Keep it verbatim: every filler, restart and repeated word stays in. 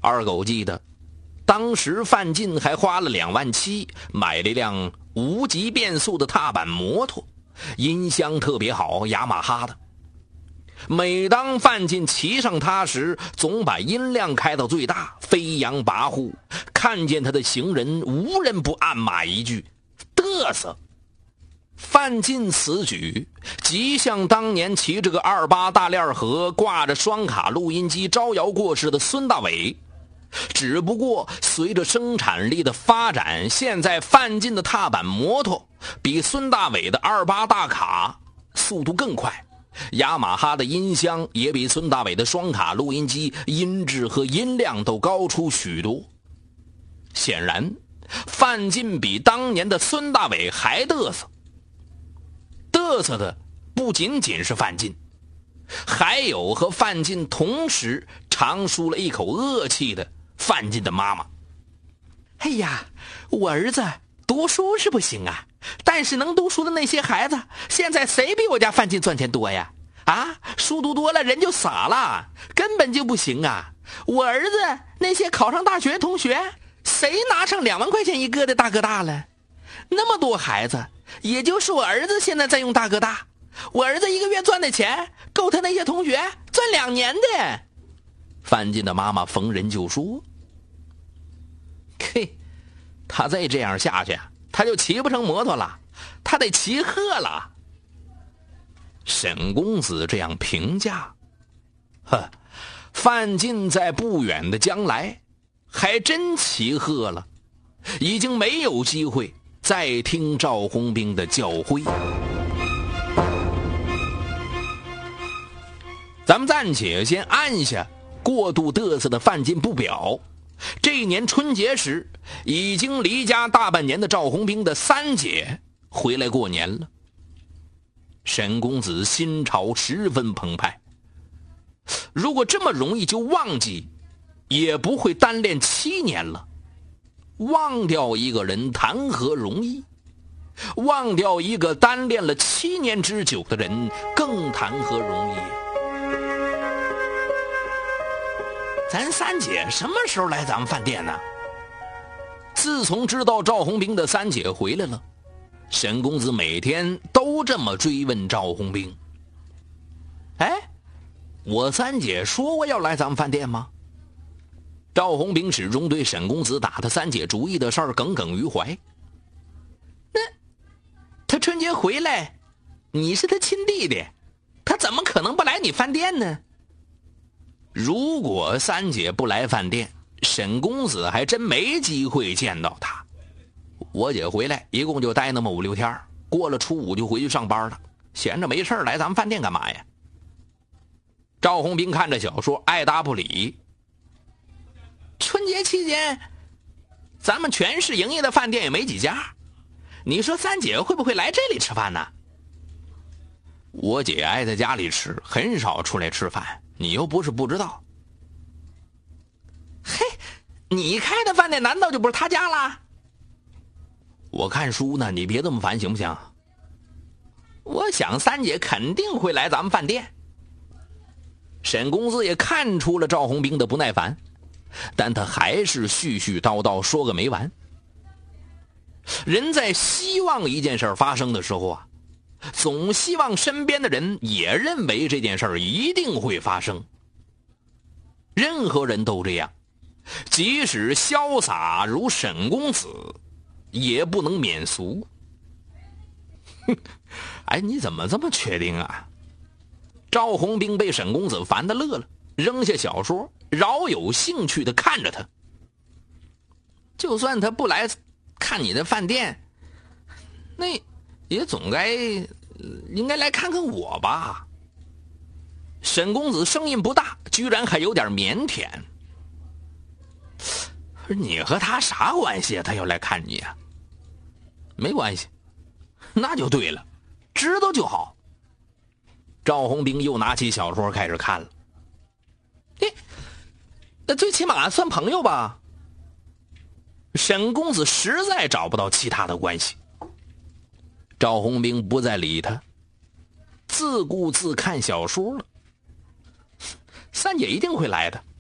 二狗记得当时范进还花了两万七买了一辆无级变速的踏板摩托，音箱特别好，雅马哈的。每当范进骑上它时，总把音量开到最大，飞扬跋扈，看见他的行人无人不暗骂一句嘚瑟。范进此举极像当年骑着个二八大链河挂着双卡录音机招摇过市的孙大伟，只不过随着生产力的发展，现在范进的踏板摩托比孙大伟的二八大卡速度更快，雅马哈的音箱也比孙大伟的双卡录音机音质和音量都高出许多。显然范进比当年的孙大伟还嘚瑟，嘚瑟的不仅仅是范进，还有和范进同时长舒了一口恶气的范进的妈妈。 哎呀，我儿子读书是不行啊，但是能读书的那些孩子，现在谁比我家范进赚钱多呀？啊，书读多了人就傻了，根本就不行啊！我儿子那些考上大学同学，谁拿上两万块钱一个的大哥大了？那么多孩子，也就是我儿子现在在用大哥大，我儿子一个月赚的钱够他那些同学赚两年的。 范进的妈妈逢人就说：嘿，他再这样下去，他就骑不成摩托了，他得骑鹤了。沈公子这样评价。呵，范进在不远的将来还真骑鹤了，已经没有机会再听赵红兵的教诲。咱们暂且先按下过度嘚瑟的范进不表。这一年春节时，已经离家大半年的赵红兵的三姐回来过年了。沈公子心潮十分澎湃，如果这么容易就忘记，也不会单恋七年了。忘掉一个人谈何容易，忘掉一个单恋了七年之久的人更谈何容易。咱三姐什么时候来咱们饭店呢？自从知道赵红兵的三姐回来了，沈公子每天都这么追问赵红兵。哎，我三姐说过要来咱们饭店吗？赵红兵始终对沈公子打他三姐主意的事儿耿耿于怀。 那他春节回来，你是他亲弟弟，他怎么可能不来你饭店呢？ 如果三姐不来饭店，沈公子还真没机会见到她。我姐回来一共就待那么五六天，过了初五就回去上班了，闲着没事来咱们饭店干嘛呀？赵红兵看着小说爱答不理。 春节期间咱们全市营业的饭店也没几家，你说三姐会不会来这里吃饭呢？ 我姐爱在家里吃，很少出来吃饭，你又不是不知道。 嘿，你开的饭店难道就不是他家啦？ 我看书呢，你别这么烦行不行？ 我想三姐肯定会来咱们饭店。 沈公子也看出了赵红兵的不耐烦，但他还是絮絮叨叨说个没完。人在希望一件事发生的时候啊，总希望身边的人也认为这件事一定会发生。任何人都这样，即使潇洒如沈公子，也不能免俗。哎，你怎么这么确定啊？赵红兵被沈公子烦得乐了，扔下小说，饶有兴趣地看着他。 就算他不来看你的饭店，那也总该应该来看看我吧。 沈公子声音不大，居然还有点腼腆。你和他啥关系啊？他要来看你啊？没关系，那就对了，知道就好。赵红兵又拿起小说开始看了。 哎，那最起码算朋友吧。 沈公子实在找不到其他的关系。赵红兵不再理他，自顾自看小说了。三姐一定会来的，